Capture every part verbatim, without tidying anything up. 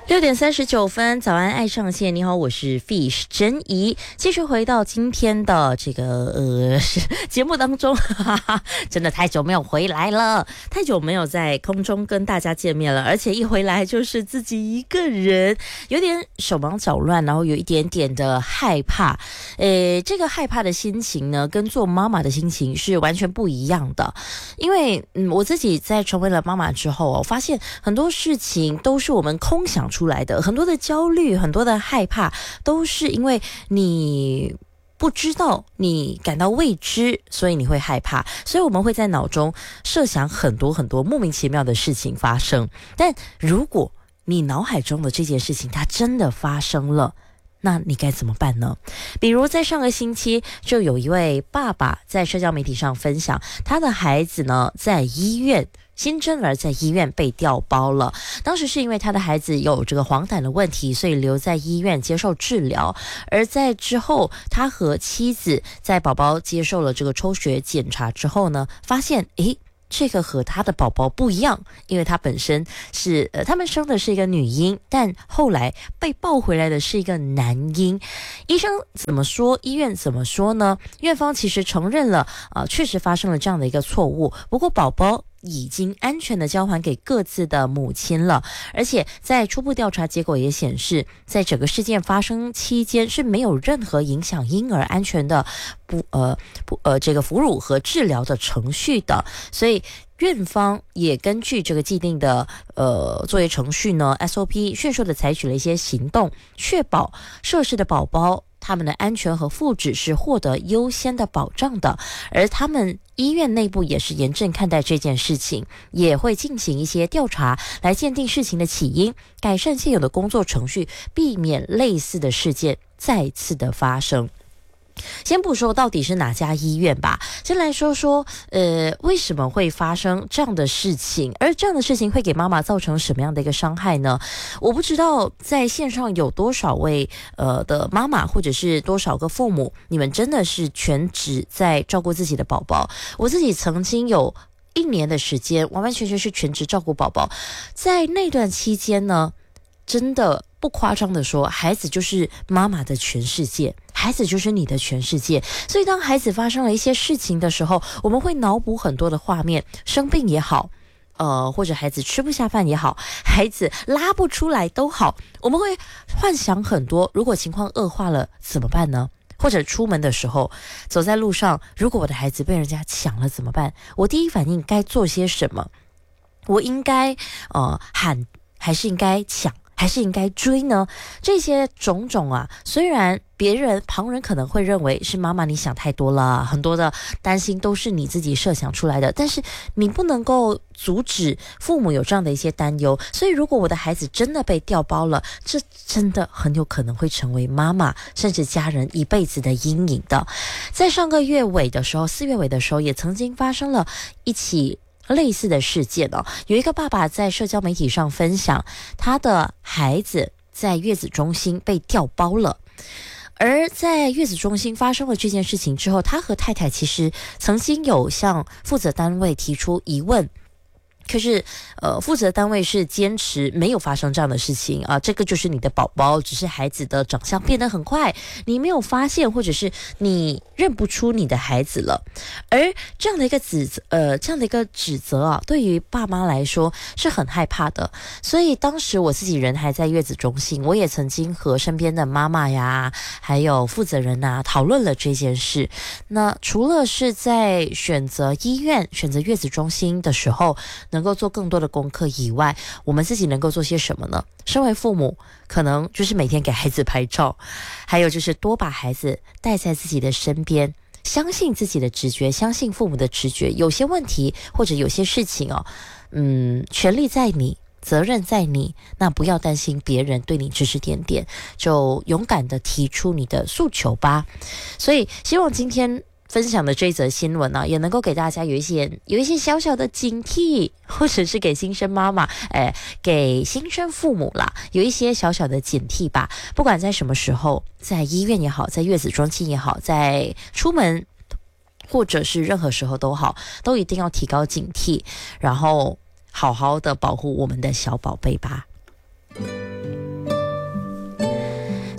六点三十九分，早安爱上线，你好，我是 Fish 珍怡，继续回到今天的这个呃节目当中，哈哈，真的太久没有回来了，太久没有在空中跟大家见面了，而且一回来就是自己一个人，有点手忙脚乱，然后有一点点的害怕，诶，这个害怕的心情呢，跟做妈妈的心情是完全不一样的，因为嗯，我自己在成为了妈妈之后，我发现很多事情都是我们空想出来的，很多的焦虑，很多的害怕，都是因为你不知道，你感到未知，所以你会害怕，所以我们会在脑中设想很多很多莫名其妙的事情发生。但如果你脑海中的这件事情它真的发生了，那你该怎么办呢？比如在上个星期，就有一位爸爸在社交媒体上分享，他的孩子呢在医院，新生儿在医院被调包了，当时是因为他的孩子有这个黄疸的问题，所以留在医院接受治疗。而在之后，他和妻子在宝宝接受了这个抽血检查之后呢，发现诶这个和他的宝宝不一样，因为他本身是呃，他们生的是一个女婴，但后来被抱回来的是一个男婴。医生怎么说？医院怎么说呢？院方其实承认了，呃，确实发生了这样的一个错误。不过宝宝已经安全的交还给各自的母亲了，而且在初步调查结果也显示，在整个事件发生期间是没有任何影响婴儿安全的不呃不呃这个哺乳和治疗的程序的，所以院方也根据这个既定的呃作业程序呢 S O P 迅速的采取了一些行动，确保涉事的宝宝他们的安全和福祉是获得优先的保障的，而他们医院内部也是严正看待这件事情，也会进行一些调查来鉴定事情的起因，改善现有的工作程序，避免类似的事件再次的发生。先不说到底是哪家医院吧，先来说说呃，为什么会发生这样的事情，而这样的事情会给妈妈造成什么样的一个伤害呢？我不知道在线上有多少位呃的妈妈，或者是多少个父母，你们真的是全职在照顾自己的宝宝。我自己曾经有一年的时间完完全全是全职照顾宝宝，在那段期间呢，真的不夸张的说，孩子就是妈妈的全世界，孩子就是你的全世界。所以当孩子发生了一些事情的时候，我们会脑补很多的画面，生病也好，呃，或者孩子吃不下饭也好，孩子拉不出来都好，我们会幻想很多，如果情况恶化了怎么办呢？或者出门的时候，走在路上，如果我的孩子被人家抢了怎么办？我第一反应该做些什么？我应该呃喊，还是应该抢，还是应该追呢？这些种种啊，虽然别人旁人可能会认为是妈妈你想太多了，很多的担心都是你自己设想出来的，但是你不能够阻止父母有这样的一些担忧。所以如果我的孩子真的被调包了，这真的很有可能会成为妈妈甚至家人一辈子的阴影的。在上个月尾的时候，四月尾的时候，也曾经发生了一起类似的事件哦，有一个爸爸在社交媒体上分享，他的孩子在月子中心被调包了。而在月子中心发生了这件事情之后，他和太太其实曾经有向负责单位提出疑问，可是呃，负责单位是坚持没有发生这样的事情啊、呃，这个就是你的宝宝，只是孩子的长相变得很快，你没有发现，或者是你认不出你的孩子了。而这样的一个指责呃，这样的一个指责啊，对于爸妈来说是很害怕的。所以当时我自己人还在月子中心，我也曾经和身边的妈妈呀，还有负责人啊讨论了这件事。那除了是在选择医院、选择月子中心的时候能够做更多的功课以外，我们自己能够做些什么呢？身为父母，可能就是每天给孩子拍照，还有就是多把孩子带在自己的身边，相信自己的直觉，相信父母的直觉。有些问题或者有些事情哦，嗯，权利在你，责任在你，那不要担心别人对你指指点点，就勇敢的提出你的诉求吧。所以希望今天分享的这则新闻呢，也能够给大家有一些有一些小小的警惕，或者是给新生妈妈，哎，给新生父母啦，有一些小小的警惕吧。不管在什么时候，在医院也好，在月子中心也好，在出门或者是任何时候都好，都一定要提高警惕，然后好好的保护我们的小宝贝吧。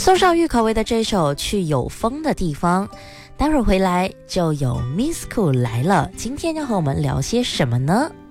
送上郁可唯的这首《去有风的地方》。待会儿回来就有 Miss Cool 来了，今天要和我们聊些什么呢？